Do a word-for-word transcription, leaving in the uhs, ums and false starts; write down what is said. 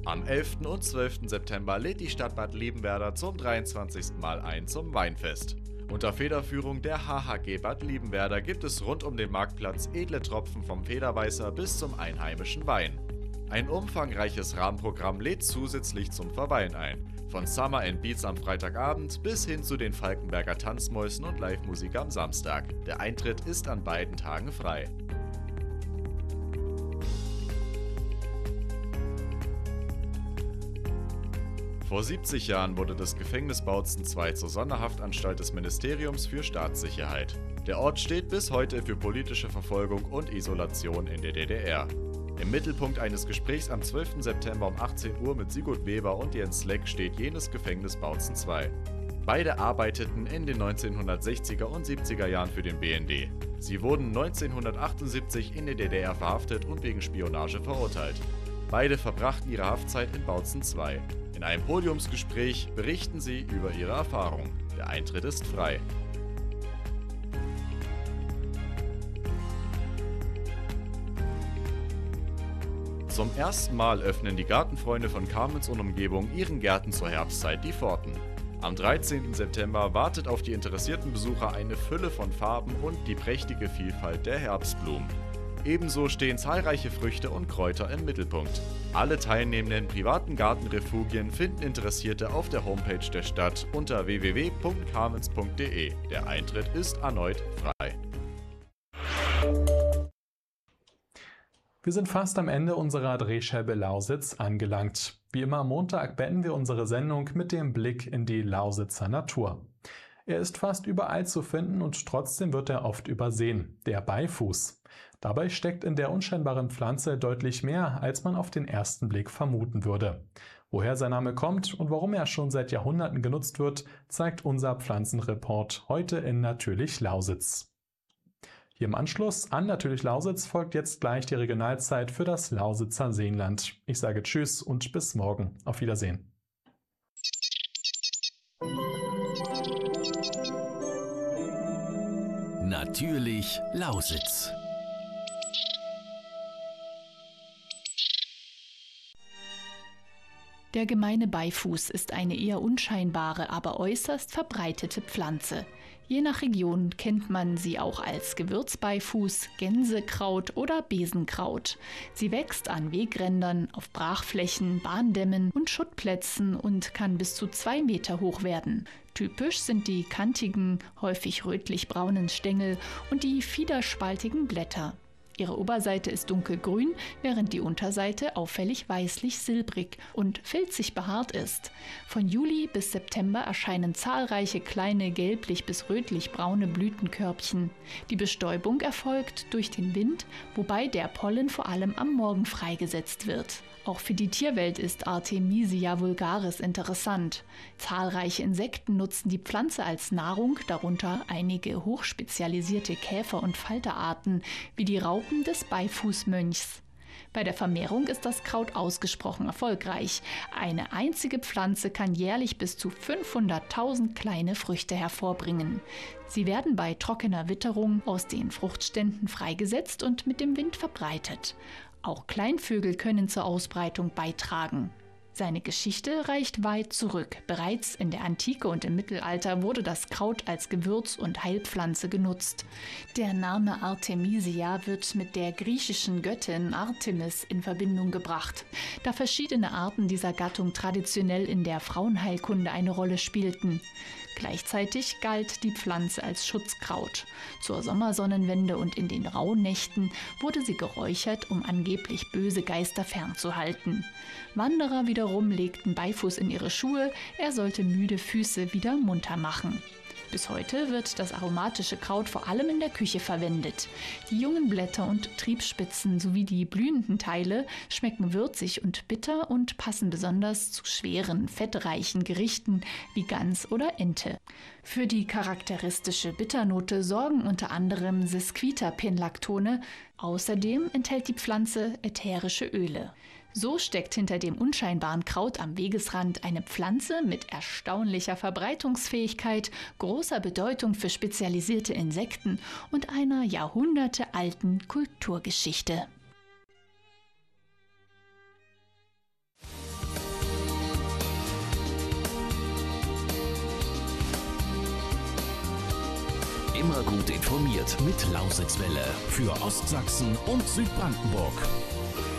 Am elften und zwölften September lädt die Stadt Bad Liebenwerda zum dreiundzwanzigsten Mal ein zum Weinfest. Unter Federführung der H H G Bad Liebenwerda gibt es rund um den Marktplatz edle Tropfen vom Federweißer bis zum einheimischen Wein. Ein umfangreiches Rahmenprogramm lädt zusätzlich zum Verweilen ein. Von Summer and Beats am Freitagabend bis hin zu den Falkenberger Tanzmäusen und Live-Musik am Samstag. Der Eintritt ist an beiden Tagen frei. Vor siebzig Jahren wurde das Gefängnis Bautzen zwei zur Sonderhaftanstalt des Ministeriums für Staatssicherheit. Der Ort steht bis heute für politische Verfolgung und Isolation in der D D R. Im Mittelpunkt eines Gesprächs am zwölften September um achtzehn Uhr mit Sigurd Weber und Jens Leck steht jenes Gefängnis Bautzen zwei. Beide arbeiteten in den neunzehnhundertsechziger und siebziger Jahren für den B N D. Sie wurden neunzehnhundertachtundsiebzig in der D D R verhaftet und wegen Spionage verurteilt. Beide verbrachten ihre Haftzeit in Bautzen zwei. In einem Podiumsgespräch berichten sie über ihre Erfahrung. Der Eintritt ist frei. Zum ersten Mal öffnen die Gartenfreunde von Kamenz und Umgebung ihren Gärten zur Herbstzeit die Pforten. Am dreizehnten September wartet auf die interessierten Besucher eine Fülle von Farben und die prächtige Vielfalt der Herbstblumen. Ebenso stehen zahlreiche Früchte und Kräuter im Mittelpunkt. Alle teilnehmenden privaten Gartenrefugien finden Interessierte auf der Homepage der Stadt unter w w w punkt kamenz punkt d e. Der Eintritt ist erneut frei. Wir sind fast am Ende unserer Drehscheibe Lausitz angelangt. Wie immer am Montag beenden wir unsere Sendung mit dem Blick in die Lausitzer Natur. Er ist fast überall zu finden und trotzdem wird er oft übersehen, der Beifuß. Dabei steckt in der unscheinbaren Pflanze deutlich mehr, als man auf den ersten Blick vermuten würde. Woher sein Name kommt und warum er schon seit Jahrhunderten genutzt wird, zeigt unser Pflanzenreport heute in Natürlich Lausitz. Hier im Anschluss an Natürlich Lausitz folgt jetzt gleich die Regionalzeit für das Lausitzer Seenland. Ich sage Tschüss und bis morgen. Auf Wiedersehen. Natürlich Lausitz. Der gemeine Beifuß ist eine eher unscheinbare, aber äußerst verbreitete Pflanze. Je nach Region kennt man sie auch als Gewürzbeifuß, Gänsekraut oder Besenkraut. Sie wächst an Wegrändern, auf Brachflächen, Bahndämmen und Schuttplätzen und kann bis zu zwei Meter hoch werden. Typisch sind die kantigen, häufig rötlich-braunen Stängel und die fiederspaltigen Blätter. Ihre Oberseite ist dunkelgrün, während die Unterseite auffällig weißlich-silbrig und filzig behaart ist. Von Juli bis September erscheinen zahlreiche kleine gelblich- bis rötlich-braune Blütenkörbchen. Die Bestäubung erfolgt durch den Wind, wobei der Pollen vor allem am Morgen freigesetzt wird. Auch für die Tierwelt ist Artemisia vulgaris interessant. Zahlreiche Insekten nutzen die Pflanze als Nahrung, darunter einige hochspezialisierte Käfer- und Falterarten, wie die Raupen des Beifußmönchs. Bei der Vermehrung ist das Kraut ausgesprochen erfolgreich. Eine einzige Pflanze kann jährlich bis zu fünfhunderttausend kleine Früchte hervorbringen. Sie werden bei trockener Witterung aus den Fruchtständen freigesetzt und mit dem Wind verbreitet. Auch Kleinvögel können zur Ausbreitung beitragen. Seine Geschichte reicht weit zurück. Bereits in der Antike und im Mittelalter wurde das Kraut als Gewürz- und Heilpflanze genutzt. Der Name Artemisia wird mit der griechischen Göttin Artemis in Verbindung gebracht, da verschiedene Arten dieser Gattung traditionell in der Frauenheilkunde eine Rolle spielten. Gleichzeitig galt die Pflanze als Schutzkraut. Zur Sommersonnenwende und in den Rauhnächten wurde sie geräuchert, um angeblich böse Geister fernzuhalten. Wanderer wiederum legten Beifuß in ihre Schuhe, er sollte müde Füße wieder munter machen. Bis heute wird das aromatische Kraut vor allem in der Küche verwendet. Die jungen Blätter und Triebspitzen sowie die blühenden Teile schmecken würzig und bitter und passen besonders zu schweren, fettreichen Gerichten wie Gans oder Ente. Für die charakteristische Bitternote sorgen unter anderem Sesquiterpenlactone. Außerdem enthält die Pflanze ätherische Öle. So steckt hinter dem unscheinbaren Kraut am Wegesrand eine Pflanze mit erstaunlicher Verbreitungsfähigkeit, großer Bedeutung für spezialisierte Insekten und einer jahrhundertealten Kulturgeschichte. Immer gut informiert mit Lausitzwelle für Ostsachsen und Südbrandenburg.